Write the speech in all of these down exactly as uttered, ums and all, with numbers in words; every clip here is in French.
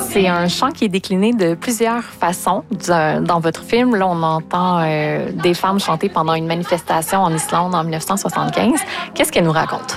c'est un chant qui est décliné de plusieurs façons dans votre film. Là, on entend euh, des femmes chanter pendant une manifestation en Islande en dix-neuf cent soixante-quinze. Qu'est-ce qu'elle nous raconte?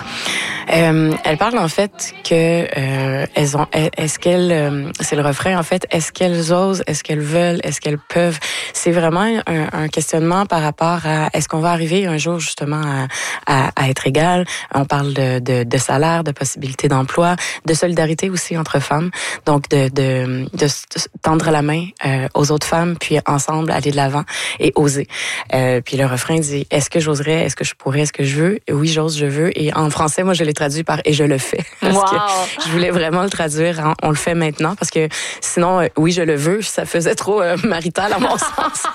Euh, elle parle en fait que euh, elles ont, est-ce qu'elles, euh, c'est le refrain en fait, est-ce qu'elles osent, est-ce qu'elles veulent, est-ce qu'elles peuvent. C'est vraiment un, un questionnement par rapport à est-ce qu'on va arriver un jour justement à, à, à être égal. On parle de, de, de salaire, de possibilités d'emploi, de solidarité aussi entre femmes. Donc de, de, de tendre la main euh, aux autres femmes, puis ensemble aller de l'avant et oser. Euh, puis le refrain dit est-ce que j'oserais, est-ce que je pourrais, est-ce que je veux. Oui, j'ose, je veux. Et en français, moi je l'ai traduit par « et je le fais ». Parce wow. que je voulais vraiment le traduire en « on le fait maintenant » parce que sinon, euh, « oui, je le veux », ça faisait trop euh, marital à mon sens.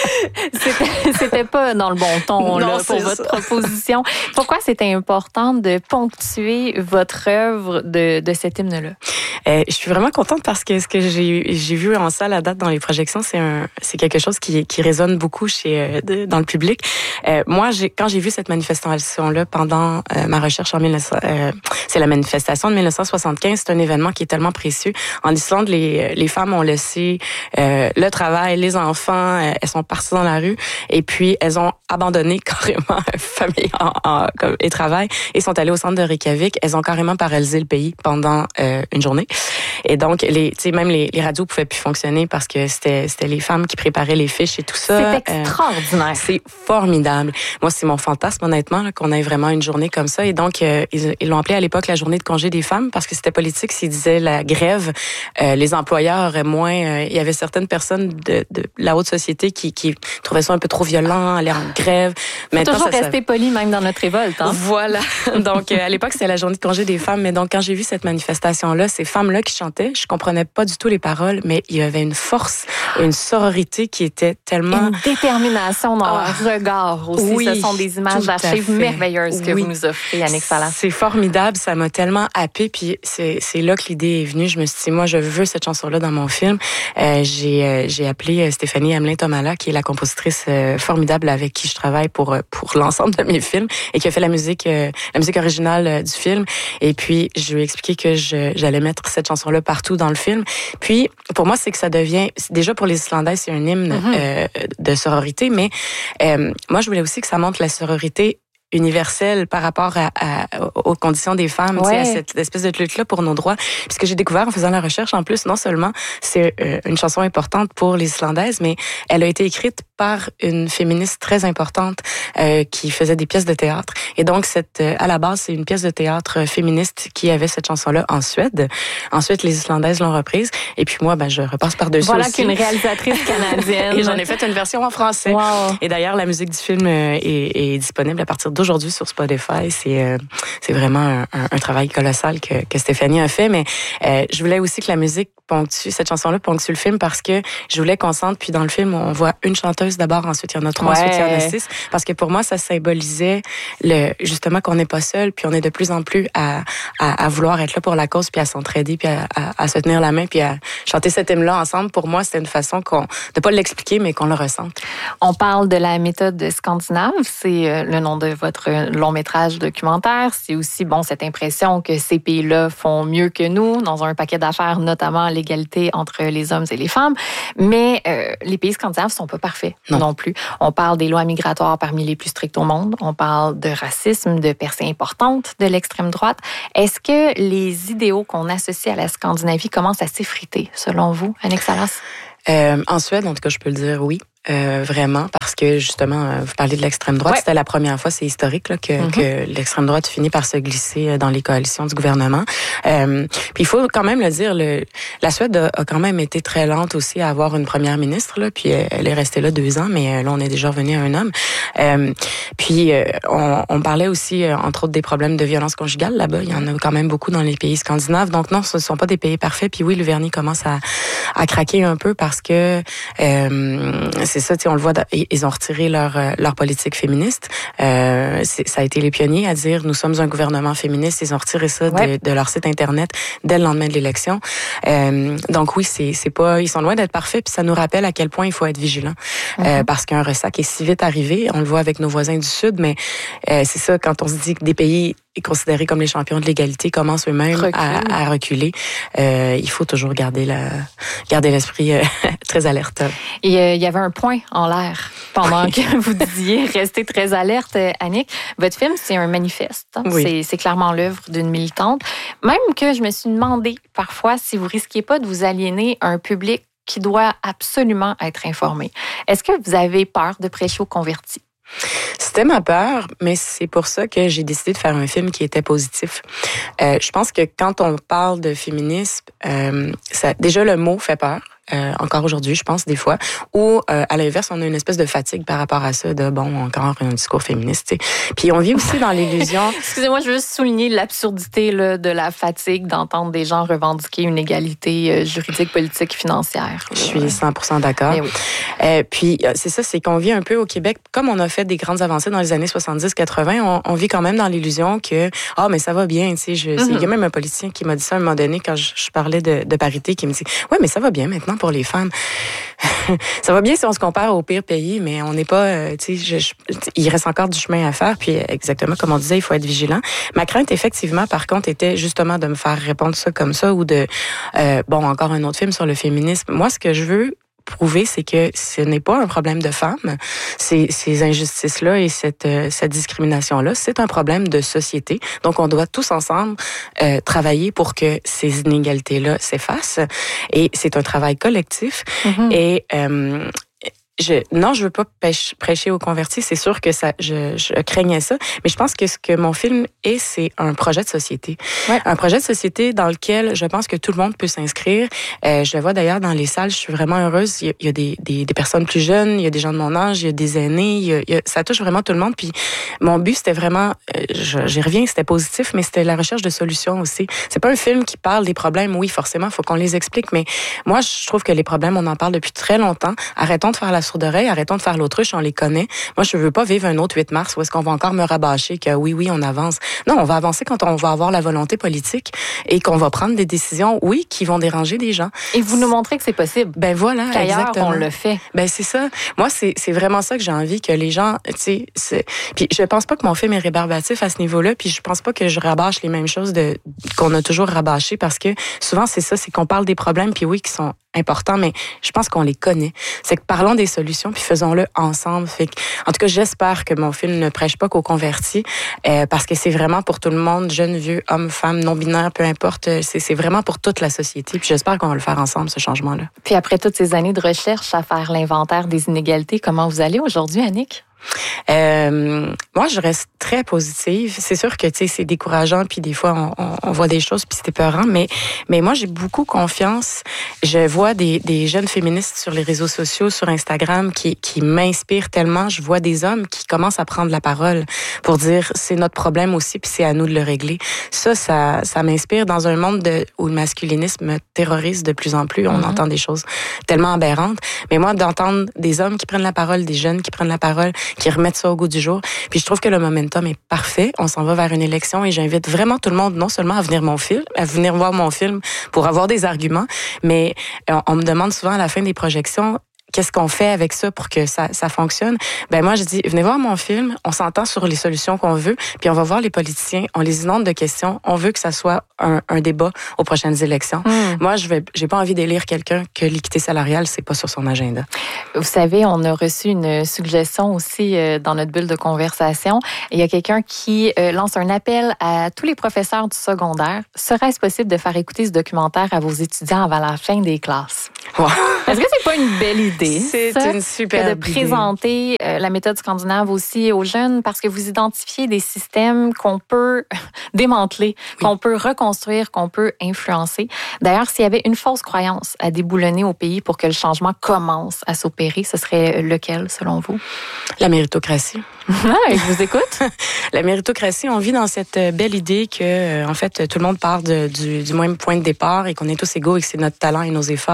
c'était, c'était pas dans le bon ton non, là, pour votre ça. proposition. Pourquoi c'était important de ponctuer votre œuvre de, de cet hymne-là? Euh, je suis vraiment contente parce que ce que j'ai, j'ai vu en salle à date dans les projections, c'est, un, c'est quelque chose qui, qui résonne beaucoup chez, euh, de, dans le public. Euh, moi, j'ai, quand j'ai vu cette manifestation-là pendant euh, ma recherche en mille neuf cents, euh, c'est la manifestation de dix-neuf cent soixante-quinze, c'est un événement qui est tellement précieux. En Islande, les, les femmes ont laissé euh, le travail, les enfants, euh, elles sont parties dans la rue et puis elles ont abandonné carrément famille en, en, et travail et sont allées au centre de Reykjavik. Elles ont carrément paralysé le pays pendant euh, une journée. Et donc, les, tu sais, même les, les radios pouvaient plus fonctionner parce que c'était, c'était les femmes qui préparaient les fiches et tout ça. C'est extraordinaire. Euh, c'est formidable. Moi, c'est mon fantasme, honnêtement, là, qu'on ait vraiment une journée comme ça. Et donc, euh, ils, ils l'ont appelé à l'époque la journée de congé des femmes parce que c'était politique. S'ils disaient la grève, euh, les employeurs auraient moins... Euh, il y avait certaines personnes de, de la haute société qui, qui trouvaient ça un peu trop violent, aller en grève. Faut Maintenant, toujours ça, rester ça... poli, même dans notre révolte. Hein? Voilà. Donc, euh, à l'époque, c'était la journée de congé des femmes. Mais donc, quand j'ai vu cette manifestation-là, ces femmes-là qui chantaient, je comprenais pas du tout les paroles, mais il y avait une force et une sororité qui était tellement... Une détermination dans ah, leur regard aussi. Oui, ce sont des images d'archives merveilleuses que oui. vous nous offrez, Annick Salas. C'est formidable, ça m'a tellement happée, puis c'est, c'est là que l'idée est venue. Je me suis dit, moi, je veux cette chanson-là dans mon film. Euh, j'ai, euh, j'ai appelé Stéphanie Hamelin-Tomala, qui est la compositrice euh, formidable avec qui je travaille pour, pour l'ensemble de mes films et qui a fait la musique, euh, la musique originale euh, du film. Et puis, je lui ai expliqué que je, j'allais mettre cette chanson-là partout dans le film. Puis, pour moi, c'est que ça devient... Déjà, pour les Islandaises, c'est un hymne mm-hmm. euh, de sororité, mais euh, moi, je voulais aussi que ça montre la sororité universelle par rapport à, à, aux conditions des femmes, ouais. à cette espèce de lutte-là pour nos droits. Puis ce que j'ai découvert en faisant la recherche, en plus, non seulement c'est euh, une chanson importante pour les Islandaises, mais elle a été écrite par une féministe très importante euh, qui faisait des pièces de théâtre. Et donc, cette, euh, à la base, c'est une pièce de théâtre féministe qui avait cette chanson-là en Suède. Ensuite, les Islandaises l'ont reprise. Et puis moi, ben, je repasse par-dessus voilà aussi. Voilà qu'une réalisatrice canadienne. Et j'en ai fait une version en français. Wow. Et d'ailleurs, la musique du film est, est disponible à partir d'aujourd'hui sur Spotify. C'est, euh, c'est vraiment un, un, un travail colossal que, que Stéphanie a fait. Mais euh, je voulais aussi que la musique ponctue, cette chanson-là ponctue le film parce que je voulais qu'on sente, puis dans le film, on voit une chanteuse d'abord, ensuite il y en a trois, ouais. ensuite il y en a six. Parce que pour moi, ça symbolisait le, justement qu'on n'est pas seul, puis on est de plus en plus à, à, à vouloir être là pour la cause, puis à s'entraider, puis à, à, à se tenir la main, puis à chanter cet hymne-là ensemble. Pour moi, c'était une façon qu'on, de pas l'expliquer, mais qu'on le ressente. On parle de la méthode scandinave, c'est le nom de votre long-métrage documentaire. C'est aussi, bon, cette impression que ces pays-là font mieux que nous dans un paquet d'affaires, notamment l'égalité entre les hommes et les femmes. Mais euh, les pays scandinaves ne sont pas parfaits non. non plus. On parle des lois migratoires parmi les plus strictes au monde. On parle de racisme, de percées importantes de l'extrême droite. Est-ce que les idéaux qu'on associe à la Scandinavie commencent à s'effriter, selon vous, Annick Salas? Euh, en Suède, en tout cas, je peux le dire oui. Euh, vraiment, parce que justement, vous parlez de l'extrême droite, ouais. c'était la première fois, c'est historique là, que, mm-hmm. que l'extrême droite finit par se glisser dans les coalitions du gouvernement. Euh, puis il faut quand même le dire, le, la Suède a, a quand même été très lente aussi à avoir une première ministre, là, puis elle est restée là deux ans, mais là on est déjà revenu à un homme. Euh, puis on, on parlait aussi, entre autres, des problèmes de violence conjugale là-bas. Il y en a quand même beaucoup dans les pays scandinaves. Donc non, ce ne sont pas des pays parfaits. Puis oui, le vernis commence à, à craquer un peu parce que euh, c'est ça, tu sais, on le voit, ils ont retiré leur leur politique féministe. Euh, c'est, ça a été les pionniers à dire nous sommes un gouvernement féministe. Ils ont retiré ça ouais. de, de leur site internet dès le lendemain de l'élection. Euh, donc oui, c'est c'est pas, ils sont loin d'être parfaits. Puis ça nous rappelle à quel point il faut être vigilant mm-hmm. euh, parce qu'un ressac est si vite arrivé. On le voit avec nos voisins du Sud, mais euh, c'est ça quand on se dit que des pays considérés comme les champions de l'égalité commencent eux-mêmes à, à reculer, euh, il faut toujours garder, la, garder l'esprit euh, très alerte. Et euh, il y avait un point en l'air pendant oui. que vous disiez rester très alerte, Annick. Votre film, c'est un manifeste. Hein? Oui. C'est, c'est clairement l'œuvre d'une militante. Même que je me suis demandé parfois si vous risquiez pas de vous aliéner un public qui doit absolument être informé. Est-ce que vous avez peur de prêcher aux convertis? C'était ma peur, mais c'est pour ça que j'ai décidé de faire un film qui était positif. Euh, je pense que quand on parle de féminisme, euh, ça, déjà le mot fait peur. Euh, encore aujourd'hui, je pense, des fois. Ou, euh, à l'inverse, on a une espèce de fatigue par rapport à ça, de, bon, encore un discours féministe, tu sais. Puis on vit aussi dans l'illusion... Excusez-moi, je veux juste souligner l'absurdité là, de la fatigue d'entendre des gens revendiquer une égalité euh, juridique, politique, financière. Je suis cent pour cent d'accord. Oui. Euh, puis, c'est ça, c'est qu'on vit un peu au Québec, comme on a fait des grandes avancées dans les années soixante-dix quatre-vingt, on, on vit quand même dans l'illusion que, ah, oh, mais ça va bien, tu sais. Je, mm-hmm. Il y a même un politicien qui m'a dit ça à un moment donné quand je, je parlais de, de parité, qui me dit, ouais, mais ça va bien maintenant pour les femmes. Ça va bien si on se compare aux pires pays, mais on n'est pas, euh, tu sais, il reste encore du chemin à faire. Puis exactement comme on disait, il faut être vigilant. Ma crainte, effectivement, par contre, était justement de me faire répondre ça comme ça ou de, euh, bon, encore un autre film sur le féminisme. Moi, ce que je veux prouver, c'est que ce n'est pas un problème de femmes. Ces, ces injustices-là et cette, euh, cette discrimination-là, c'est un problème de société. Donc, on doit tous ensemble euh, travailler pour que ces inégalités-là s'effacent. Et c'est un travail collectif. Mm-hmm. Et euh, Je, non, je veux pas pêche, prêcher aux convertis. C'est sûr que ça, je, je craignais ça. Mais je pense que ce que mon film est, c'est un projet de société. Ouais. Un projet de société dans lequel je pense que tout le monde peut s'inscrire. Euh, je le vois d'ailleurs dans les salles. Je suis vraiment heureuse. Il y a, il y a des, des, des personnes plus jeunes, il y a des gens de mon âge, il y a des aînés. Il y a, il y a, ça touche vraiment tout le monde. Puis mon but, c'était vraiment, euh, je, j'y reviens, c'était positif, mais c'était la recherche de solutions aussi. C'est pas un film qui parle des problèmes. Oui, forcément, il faut qu'on les explique. Mais moi, je trouve que les problèmes, on en parle depuis très longtemps. Arrêtons de faire la sourde oreille, arrêtons de faire l'autruche, on les connaît. Moi, je veux pas vivre un autre huit mars où est-ce qu'on va encore me rabâcher que oui, oui, on avance. Non, on va avancer quand on va avoir la volonté politique et qu'on va prendre des décisions, oui, qui vont déranger des gens. Et vous nous montrez que c'est possible. Ben voilà, qu'ailleurs, exactement. on le fait. Ben c'est ça. Moi, c'est, c'est vraiment ça que j'ai envie que les gens, tu sais, c'est... Puis je pense pas que mon film est rébarbatif à ce niveau-là, puis je pense pas que je rabâche les mêmes choses de qu'on a toujours rabâché parce que souvent, c'est ça, c'est qu'on parle des problèmes, puis oui, qui sont importants, mais je pense qu'on les connaît. C'est que parlons des solutions, puis faisons-le ensemble. Fait que, en tout cas, j'espère que mon film ne prêche pas qu'aux convertis, euh, parce que c'est vraiment pour tout le monde, jeunes, vieux, hommes, femmes, non-binaires, peu importe. C'est, c'est vraiment pour toute la société. Puis j'espère qu'on va le faire ensemble, ce changement-là. Puis après toutes ces années de recherche à faire l'inventaire des inégalités, comment vous allez aujourd'hui, Annick? Euh, moi, je reste très positive. C'est sûr que tu sais, c'est décourageant, puis des fois, on, on, on voit des choses, puis c'est épeurant, mais, mais moi, j'ai beaucoup confiance. Je vois des, des jeunes féministes sur les réseaux sociaux, sur Instagram, qui, qui m'inspirent tellement. Je vois des hommes qui commencent à prendre la parole pour dire c'est notre problème aussi, puis c'est à nous de le régler. Ça, ça, ça m'inspire dans un monde de, où le masculinisme terrorise de plus en plus. On mm-hmm. entend des choses tellement aberrantes. Mais moi, d'entendre des hommes qui prennent la parole, des jeunes qui prennent la parole, qui remettent ça au goût du jour. Puis je trouve que le momentum est parfait. On s'en va vers une élection et j'invite vraiment tout le monde non seulement à venir mon film, à venir voir mon film pour avoir des arguments, mais on, on me demande souvent à la fin des projections qu'est-ce qu'on fait avec ça pour que ça, ça fonctionne? Ben moi, je dis, venez voir mon film, on s'entend sur les solutions qu'on veut, puis on va voir les politiciens, on les inonde de questions, on veut que ça soit un, un débat aux prochaines élections. Mmh. Moi, je vais, j'ai pas envie d'élire quelqu'un que l'équité salariale, c'est pas sur son agenda. Vous savez, on a reçu une suggestion aussi dans notre bulle de conversation. Il y a quelqu'un qui lance un appel à tous les professeurs du secondaire. Serait-ce possible de faire écouter ce documentaire à vos étudiants avant la fin des classes? Wow. Est-ce que c'est pas une belle idée? C'est ça, une super de présenter euh, la méthode scandinave aussi aux jeunes parce que vous identifiez des systèmes qu'on peut démanteler, oui. qu'on peut reconstruire, qu'on peut influencer. D'ailleurs, s'il y avait une fausse croyance à déboulonner au pays pour que le changement commence à s'opérer, ce serait lequel, selon vous? La méritocratie. Ah, je vous écoute. La méritocratie, on vit dans cette belle idée que, en fait, tout le monde part de, du, du même point de départ et qu'on est tous égaux et que c'est notre talent et nos efforts qui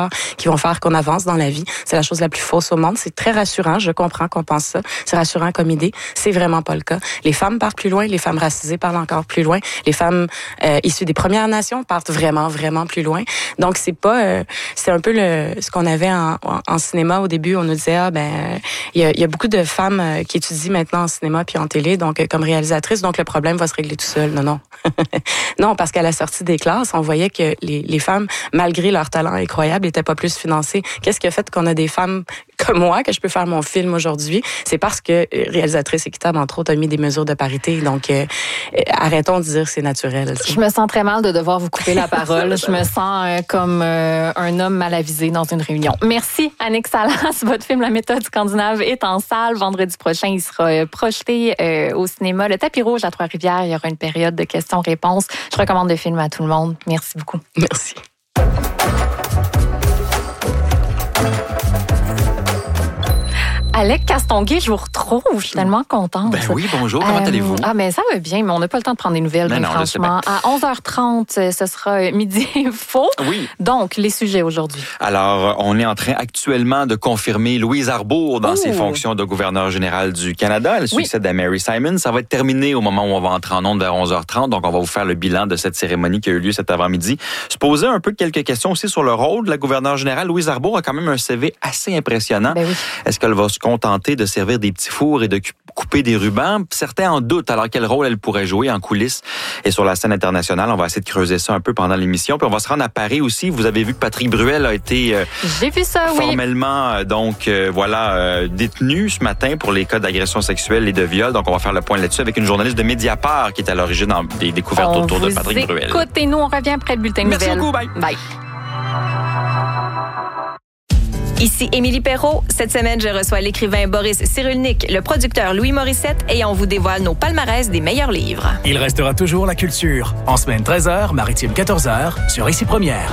qui vont faire qu'on avance dans la vie. C'est la chose la plus fausse au monde. C'est très rassurant. Je comprends qu'on pense ça. C'est rassurant comme idée. C'est vraiment pas le cas. Les femmes partent plus loin. Les femmes racisées partent encore plus loin. Les femmes euh, issues des Premières Nations partent vraiment, vraiment plus loin. Donc, c'est pas... Euh, c'est un peu le ce qu'on avait en, en, en cinéma au début. On nous disait, ah, ben, il y a, y a beaucoup de femmes euh, qui étudient maintenant en cinéma puis en télé, donc euh, comme réalisatrice, donc le problème va se régler tout seul. Non, non. Non, parce qu'à la sortie des classes, on voyait que les, les femmes, malgré leur talent incroyable, n'étaient pas plus financées. Qu'est-ce qui a fait qu'on a des femmes comme moi, que je peux faire mon film aujourd'hui? C'est parce que Réalisatrice Équitable, entre autres, a mis des mesures de parité. Donc, euh, arrêtons de dire que c'est naturel. T'sais. Je me sens très mal de devoir vous couper la parole. Je me sens euh, comme euh, un homme mal avisé dans une réunion. Merci, Annick Salas. Votre film La méthode scandinave est en salle. Vendredi prochain, il sera euh, projeté euh, au cinéma. Le tapis rouge à Trois-Rivières, il y aura une période de questions-réponses. Je recommande le film à tout le monde. Merci beaucoup. Merci. Alec Castonguay, je vous retrouve. Je suis tellement contente. Ben oui, bonjour. Comment euh, allez-vous? Ah, mais ça va bien, mais on n'a pas le temps de prendre des nouvelles, ben non, franchement. À onze heures trente, ce sera Midi Info. Oui. Donc, les sujets aujourd'hui. Alors, on est en train actuellement de confirmer Louise Arbour dans Ouh. ses fonctions de gouverneur général du Canada. Elle succède oui. à Mary Simon. Ça va être terminé au moment où on va entrer en ondes vers onze heures trente. Donc, on va vous faire le bilan de cette cérémonie qui a eu lieu cet avant-midi. Se poser un peu quelques questions aussi sur le rôle de la gouverneure générale. Louise Arbour a quand même un C V assez impressionnant. Ben oui. Est-ce qu'elle va se contenter de servir des petits fours et de couper des rubans? Certains en doutent. Alors, quel rôle elle pourrait jouer en coulisses et sur la scène internationale? On va essayer de creuser ça un peu pendant l'émission. Puis on va se rendre à Paris aussi. Vous avez vu que Patrick Bruel a été euh, J'ai vu ça, formellement oui. euh, donc euh, voilà euh, détenu ce matin pour les cas d'agression sexuelle et de viol. Donc, on va faire le point là-dessus avec une journaliste de Mediapart qui est à l'origine des découvertes on autour de Patrick Bruel. Écoutez, nous, on revient après le bulletin de Merci nouvelles. beaucoup. Bye. Bye. Ici Émilie Perrault. Cette semaine, je reçois l'écrivain Boris Cyrulnik, le producteur Louis Morissette et on vous dévoile nos palmarès des meilleurs livres. Il restera toujours la culture. En semaine treize heures, maritime quatorze heures, sur Ici Première.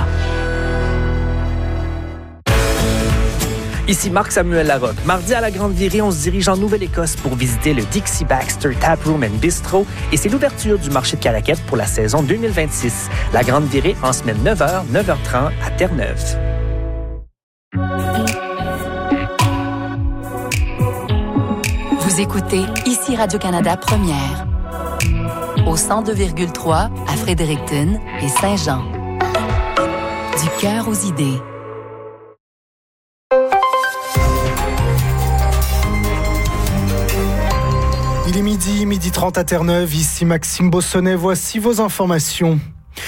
Ici Marc-Samuel Larocque. Mardi à la Grande Virée, on se dirige en Nouvelle-Écosse pour visiter le Dixie Baxter Tap Room and Bistro et c'est l'ouverture du marché de Caraquette pour la saison deux mille vingt-six. La Grande Virée en semaine neuf heures, neuf heures trente à Terre-Neuve. Vous écoutez Ici Radio-Canada Première. Au cent deux virgule trois à Fredericton et Saint-Jean. Du cœur aux idées. Il est midi, midi trente à Terre-Neuve. Ici Maxime Bossonnet. Voici vos informations.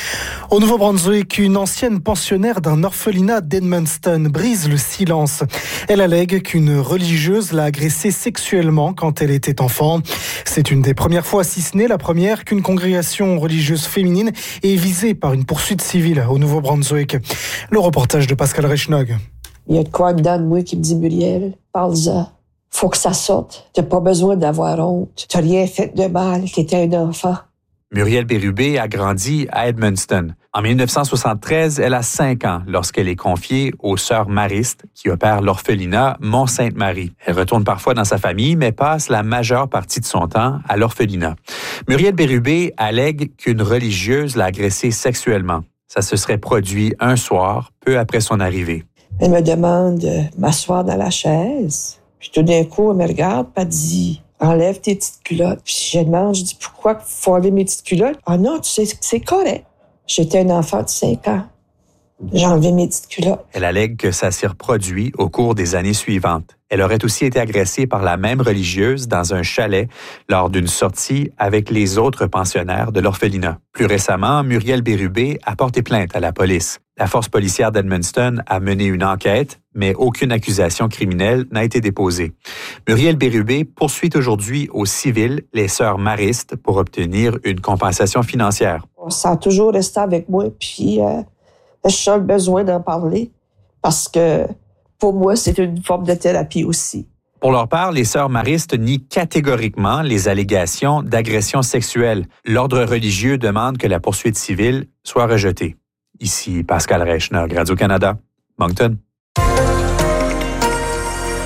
Au Nouveau-Brunswick, une ancienne pensionnaire d'un orphelinat d'Edmundston brise le silence. Elle allègue qu'une religieuse l'a agressée sexuellement quand elle était enfant. C'est une des premières fois, si ce n'est la première, qu'une congrégation religieuse féminine est visée par une poursuite civile au Nouveau-Brunswick. Le reportage de Pascal Reichnog. Il y a de quoi dedans de moi qui me dit, Muriel, parle-en. Faut que ça sorte. T'as pas besoin d'avoir honte. T'as rien fait de mal. T'étais un enfant. Muriel Bérubé a grandi à Edmundston. En dix-neuf cent soixante-treize, elle a cinq ans lorsqu'elle est confiée aux sœurs maristes qui opèrent l'orphelinat Mont-Sainte-Marie. Elle retourne parfois dans sa famille, mais passe la majeure partie de son temps à l'orphelinat. Muriel Bérubé allègue qu'une religieuse l'a agressée sexuellement. Ça se serait produit un soir, peu après son arrivée. Elle me demande de m'asseoir dans la chaise. Puis tout d'un coup, elle me regarde et elle dit... Enlève tes petites culottes. Puis je demande, je dis, pourquoi il faut enlever mes petites culottes? Ah non, tu sais, c'est correct. J'étais un enfant de cinq ans. J'ai enlevé mes petites culottes. Elle allègue que ça s'est reproduit au cours des années suivantes. Elle aurait aussi été agressée par la même religieuse dans un chalet lors d'une sortie avec les autres pensionnaires de l'orphelinat. Plus récemment, Muriel Bérubé a porté plainte à la police. La force policière d'Edmundston a mené une enquête, mais aucune accusation criminelle n'a été déposée. Muriel Bérubé poursuit aujourd'hui au civil les sœurs maristes pour obtenir une compensation financière. Ça a toujours resté avec moi, puis euh, j'ai le besoin d'en parler parce que pour moi, c'est une forme de thérapie aussi. Pour leur part, les sœurs maristes nient catégoriquement les allégations d'agression sexuelle. L'ordre religieux demande que la poursuite civile soit rejetée. Ici Pascal Reichner, Radio-Canada, Moncton.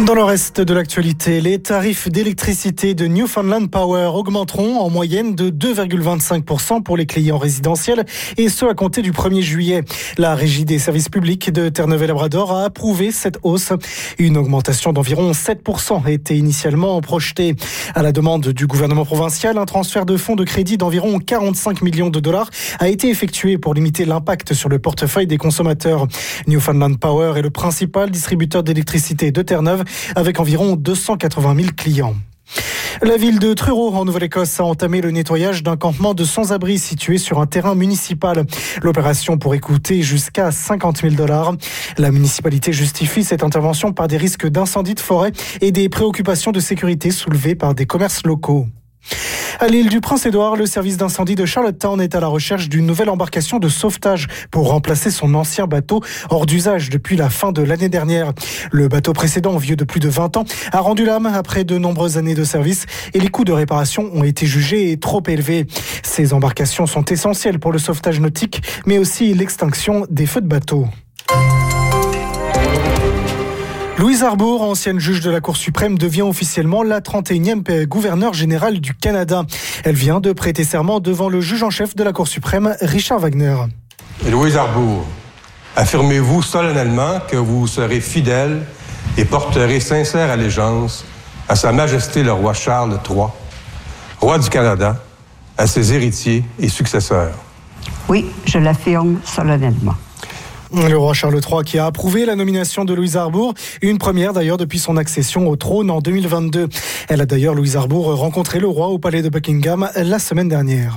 Dans le reste de l'actualité, les tarifs d'électricité de Newfoundland Power augmenteront en moyenne de deux virgule vingt-cinq pour cent pour les clients résidentiels et ce à compter du premier juillet. La Régie des services publics de Terre-Neuve-et-Labrador a approuvé cette hausse. Une augmentation d'environ sept pour cent était initialement projetée. À la demande du gouvernement provincial, un transfert de fonds de crédit d'environ quarante-cinq millions de dollars a été effectué pour limiter l'impact sur le portefeuille des consommateurs. Newfoundland Power est le principal distributeur d'électricité de Terre-Neuve avec environ deux cent quatre-vingt mille clients. La ville de Truro, en Nouvelle-Écosse, a entamé le nettoyage d'un campement de sans-abri situé sur un terrain municipal. L'opération pourrait coûter jusqu'à cinquante mille dollars. La municipalité justifie cette intervention par des risques d'incendie de forêt et des préoccupations de sécurité soulevées par des commerces locaux. À l'île du Prince-Édouard, le service d'incendie de Charlottetown est à la recherche d'une nouvelle embarcation de sauvetage pour remplacer son ancien bateau hors d'usage depuis la fin de l'année dernière. Le bateau précédent, vieux de plus de vingt ans, a rendu l'âme après de nombreuses années de service et les coûts de réparation ont été jugés trop élevés. Ces embarcations sont essentielles pour le sauvetage nautique, mais aussi l'extinction des feux de bateau. Louise Arbour, ancienne juge de la Cour suprême, devient officiellement la trente et unième gouverneure générale du Canada. Elle vient de prêter serment devant le juge en chef de la Cour suprême, Richard Wagner. Louise Arbour, affirmez-vous solennellement que vous serez fidèle et porterez sincère allégeance à Sa Majesté le roi Charles trois, roi du Canada, à ses héritiers et successeurs? Oui, je l'affirme solennellement. Le roi Charles trois qui a approuvé la nomination de Louise Arbour, une première d'ailleurs depuis son accession au trône en deux mille vingt-deux. Elle a d'ailleurs, Louise Arbour, rencontré le roi au palais de Buckingham la semaine dernière.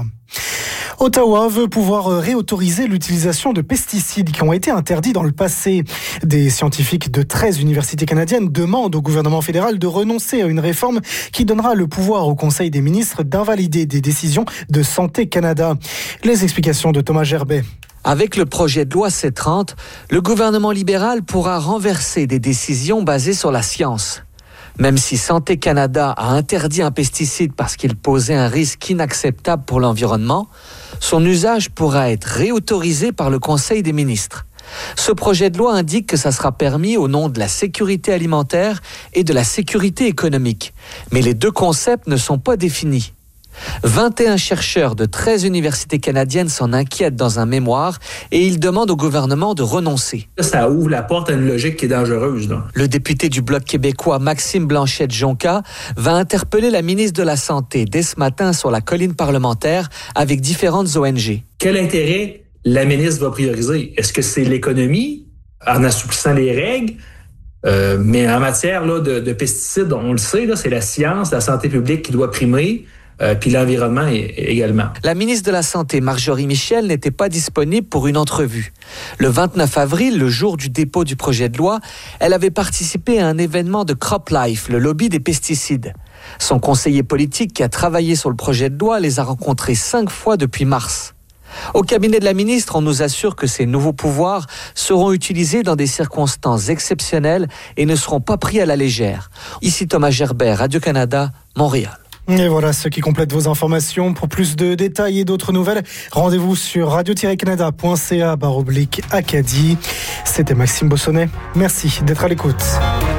Ottawa veut pouvoir réautoriser l'utilisation de pesticides qui ont été interdits dans le passé. Des scientifiques de treize universités canadiennes demandent au gouvernement fédéral de renoncer à une réforme qui donnera le pouvoir au Conseil des ministres d'invalider des décisions de Santé Canada. Les explications de Thomas Gerbet. Avec le projet de loi C trente, le gouvernement libéral pourra renverser des décisions basées sur la science. Même si Santé Canada a interdit un pesticide parce qu'il posait un risque inacceptable pour l'environnement, son usage pourra être réautorisé par le Conseil des ministres. Ce projet de loi indique que ça sera permis au nom de la sécurité alimentaire et de la sécurité économique. Mais les deux concepts ne sont pas définis. vingt et un chercheurs de treize universités canadiennes s'en inquiètent dans un mémoire et ils demandent au gouvernement de renoncer. Ça ouvre la porte à une logique qui est dangereuse. Là. Le député du Bloc québécois, Maxime Blanchette-Jonca, va interpeller la ministre de la Santé dès ce matin sur la colline parlementaire avec différentes O N G. Quel intérêt la ministre va prioriser? Est-ce que c'est l'économie en assouplissant les règles? Euh, mais en matière là, de, de pesticides, on le sait, là, c'est la science, la santé publique qui doit primer. Euh, puis l'environnement également. La ministre de la Santé, Marjorie Michel, n'était pas disponible pour une entrevue. Le vingt-neuf avril, le jour du dépôt du projet de loi, elle avait participé à un événement de CropLife, le lobby des pesticides. Son conseiller politique, qui a travaillé sur le projet de loi, les a rencontrés cinq fois depuis mars. Au cabinet de la ministre, on nous assure que ces nouveaux pouvoirs seront utilisés dans des circonstances exceptionnelles et ne seront pas pris à la légère. Ici Thomas Gerbet, Radio-Canada, Montréal. Et voilà ce qui complète vos informations. Pour plus de détails et d'autres nouvelles, rendez-vous sur radio tiret canada point c a barre oblique Acadie. C'était Maxime Bossonnet. Merci d'être à l'écoute.